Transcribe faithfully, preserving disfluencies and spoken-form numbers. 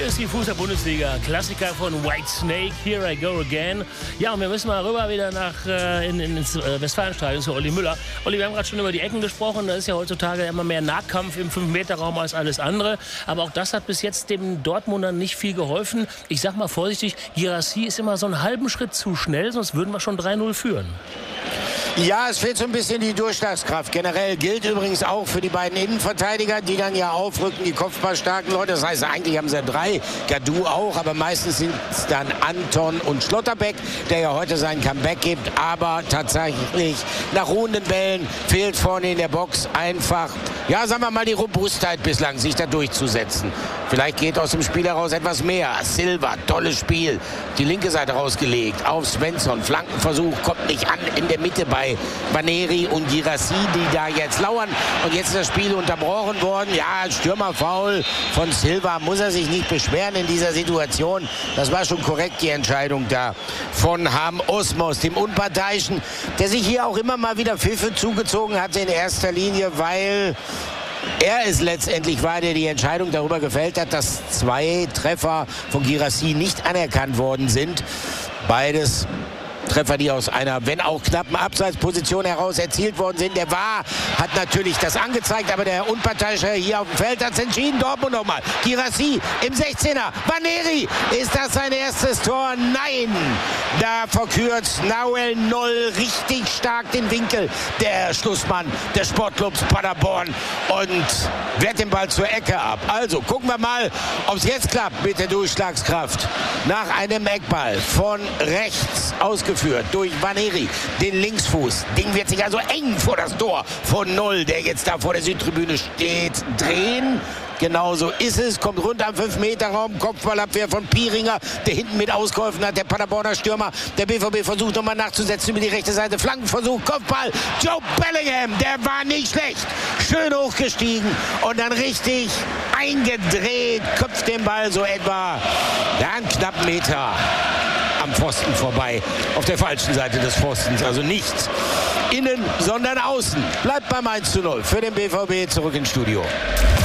Hier ist die Fußball-Bundesliga, Klassiker von Whitesnake, Here I Go Again. Ja, und wir müssen mal rüber wieder nach äh, in, in, ins äh, Westfalenstadion zu Olli Müller. Olli, wir haben gerade schon über die Ecken gesprochen. Da ist ja heutzutage immer mehr Nahkampf im fünf Meter Raum als alles andere. Aber auch das hat bis jetzt dem Dortmundern nicht viel geholfen. Ich sag mal vorsichtig, Guirassy ist immer so einen halben Schritt zu schnell, sonst würden wir schon drei null führen. Ja, es fehlt so ein bisschen die Durchschlagskraft. Generell gilt übrigens auch für die beiden Innenverteidiger, die dann ja aufrücken, die kopfballstarken Leute. Das heißt, eigentlich haben sie ja drei, Gadou auch, aber meistens sind es dann Anton und Schlotterbeck, der ja heute sein Comeback gibt. Aber tatsächlich nach ruhenden Bällen fehlt vorne in der Box einfach, ja, sagen wir mal, die Robustheit bislang, sich da durchzusetzen. Vielleicht geht aus dem Spiel heraus etwas mehr. Silva, tolles Spiel. Die linke Seite rausgelegt auf Svensson. Flankenversuch kommt nicht an in der Mitte bei Vaneri und Guirassy, die da jetzt lauern. Und jetzt ist das Spiel unterbrochen worden. Ja, Stürmerfoul von Silva. Muss er sich nicht beschweren in dieser Situation. Das war schon korrekt, die Entscheidung da von Harm Osmos, dem Unparteiischen, der sich hier auch immer mal wieder Pfiffe zugezogen hat in erster Linie, weil er es letztendlich war, der die Entscheidung darüber gefällt hat, dass zwei Treffer von Guirassy nicht anerkannt worden sind. Beides Treffer, die aus einer, wenn auch knappen Abseitsposition heraus erzielt worden sind. Der V A R hat natürlich das angezeigt, aber der Unparteiische hier auf dem Feld hat es entschieden. Dortmund nochmal. Guirassy im sechzehner. Vaneri, ist das sein erstes Tor? Nein! Da verkürzt Nahuel Noll richtig stark den Winkel. Der Schlussmann des Sportclubs Paderborn und wehrt den Ball zur Ecke ab. Also gucken wir mal, ob es jetzt klappt mit der Durchschlagskraft. Nach einem Eckball von rechts ausgeführt durch Vaneri, den Linksfuß. Ding wird sich also eng vor das Tor von Noll, der jetzt da vor der Südtribüne steht, drehen. Genauso ist es, kommt runter am fünf Meter Raum, Kopfballabwehr von Pieringer, der hinten mit ausgeholfen hat, der Paderborner Stürmer. Der B V B versucht nochmal nachzusetzen über die rechte Seite, Flankenversuch, Kopfball, Joe Bellingham, der war nicht schlecht, schön hochgestiegen und dann richtig eingedreht, köpft den Ball so etwa ja, einen knappen Meter am Pfosten vorbei, auf der falschen Seite des Pfostens, also nicht innen, sondern außen. Bleibt beim eins zu null für den B V B, zurück ins Studio.